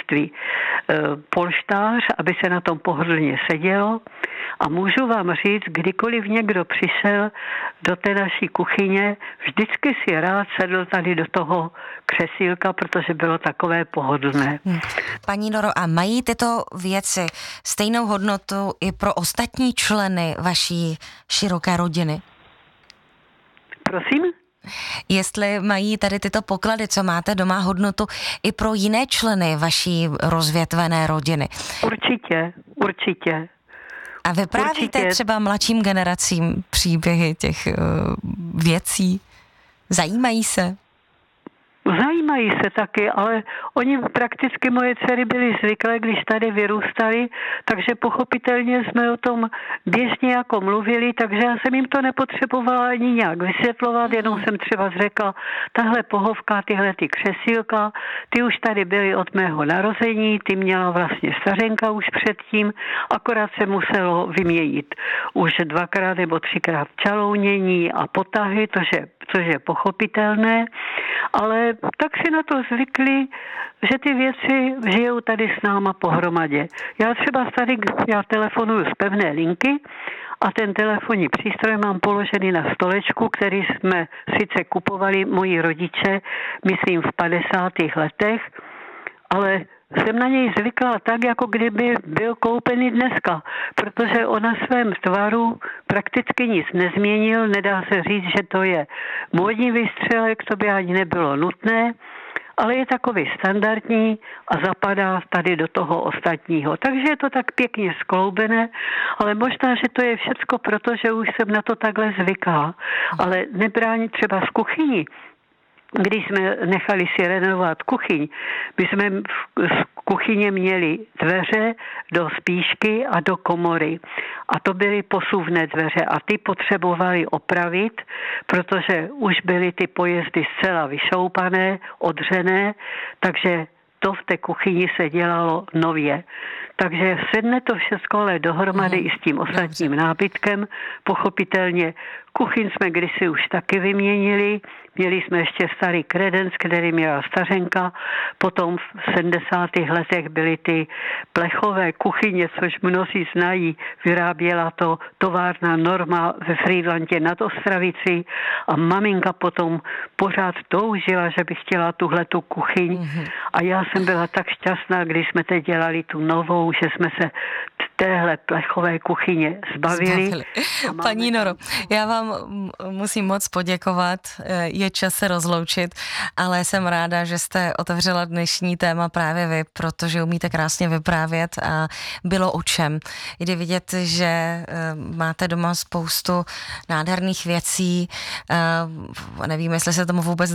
manželství polštář, aby se na tom pohodlně sedělo. A můžu vám říct, kdykoliv někdo přišel do té naší kuchyně, vždycky si rád sedl tady do toho křesílka, protože bylo takové pohodlné. Paní Noro, a mají tyto věci stejnou hodnotu i pro ostatní členy vaší široké rodiny? Prosím? Jestli mají tady tyto poklady, co máte doma, hodnotu i pro jiné členy vaší rozvětvené rodiny? Určitě. A vyprávíte třeba mladším generacím příběhy těch věcí? Zajímají se? Zajímají se taky, ale oni prakticky, moje dcery byly zvyklé, když tady vyrůstali, takže pochopitelně jsme o tom běžně jako mluvili, takže já jsem jim to nepotřebovala ani nějak vysvětlovat, jenom jsem třeba řekla, tahle pohovka, tyhle ty křesílka, ty už tady byly od mého narození, ty měla vlastně stařenka už předtím, akorát se muselo vyměnit už 2x nebo 3x čalounění a potahy, což je pochopitelné, ale tak si na to zvykli, že ty věci žijou tady s náma pohromadě. Já telefonuju z pevné linky a ten telefonní přístroj mám položený na stolečku, který jsme sice kupovali moji rodiče, myslím v 50. letech, ale jsem na něj zvykla tak, jako kdyby byl koupený dneska, protože on na svém tvaru prakticky nic nezměnil, nedá se říct, že to je módní výstřelek, to by ani nebylo nutné, ale je takový standardní a zapadá tady do toho ostatního. Takže je to tak pěkně skloubené, ale možná, že to je všecko proto, že už jsem na to takhle zvyklá, ale nebrání třeba z kuchyni. Když jsme nechali si renovovat kuchyň, my jsme v kuchyně měli dveře do spíšky a do komory. A to byly posuvné dveře a ty potřebovali opravit, protože už byly ty pojezdy zcela vyšoupané, odřené, takže to v té kuchyni se dělalo nově. Takže sedne to všechno ale dohromady i s tím ostatním nábytkem. Pochopitelně kuchyň jsme kdysi už taky vyměnili. Měli jsme ještě starý kredenc, který měla stařenka. Potom v 70. letech byly ty plechové kuchyně, což mnozí znají. Vyráběla to továrna Norma ve Frýdlantě nad Ostravicí a maminka potom pořád toužila, že by chtěla tuhletu kuchyň. A já jsem byla tak šťastná, když jsme teď dělali tu novou, že jsme se téhle plechové kuchyně zbavili. Paní Noro, já vám musím moc poděkovat, je čas se rozloučit, ale jsem ráda, že jste otevřela dnešní téma právě vy, protože umíte krásně vyprávět a bylo o čem. Jde vidět, že máte doma spoustu nádherných věcí, nevím, jestli se tomu vůbec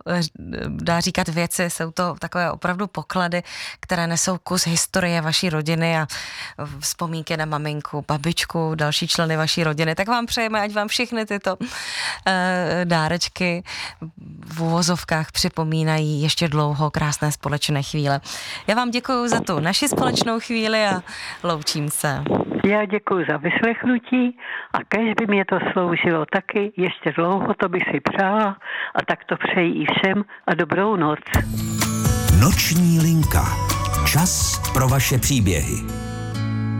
dá říkat věci, jsou to takové opravdu poklady, které nesou kus historie vaší rodiny a vzpomínky na maminku, babičku, další členy vaší rodiny. Tak vám přejeme, ať vám všechny tyto dárečky v uvozovkách připomínají ještě dlouho krásné společné chvíle. Já vám děkuju za tu naši společnou chvíli a loučím se. Já děkuji za vyslechnutí a kéž by mě to sloužilo taky ještě dlouho, to by si přála a tak to přeji i všem a dobrou noc. Noční linka. Čas pro vaše příběhy.